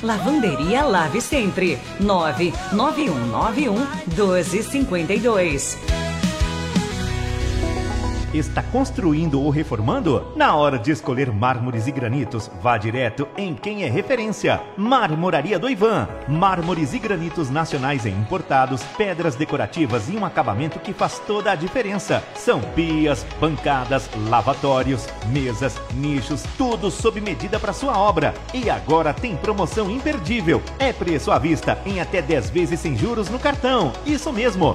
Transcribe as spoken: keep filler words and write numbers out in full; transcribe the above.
Lavanderia Lave Sempre. nove nove um nove um doze cinquenta e dois. Está construindo ou reformando? Na hora de escolher mármores e granitos, vá direto em quem é referência. Marmoraria do Ivan. Mármores e granitos nacionais e importados, pedras decorativas e um acabamento que faz toda a diferença. São pias, bancadas, lavatórios, mesas, nichos, tudo sob medida para sua obra. E agora tem promoção imperdível. É preço à vista em até dez vezes sem juros no cartão. Isso mesmo,